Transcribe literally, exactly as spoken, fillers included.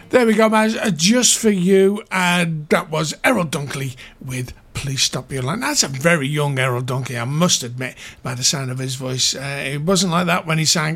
There we go, Maz. Uh, just for you. And uh, that was Errol Dunkley with Please Stop Your Line. That's a very young Errol Dunkley, I must admit, by the sound of his voice. Uh, it wasn't like that when he sang